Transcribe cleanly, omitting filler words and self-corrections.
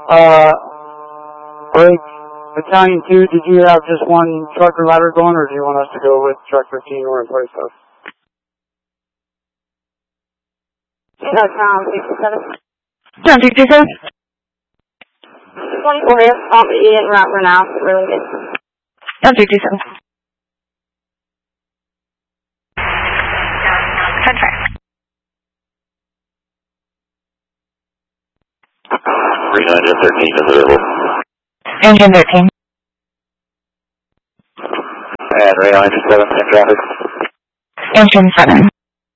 Break Battalion 2, did you have just one truck or ladder going, or do you want us to go with truck 15 or replace those? That's 67. John 67. 24 is en route for now. Really good. John 67. Contract. 3913 is available. Engine 13. And Ray 97 in traffic. Engine 7.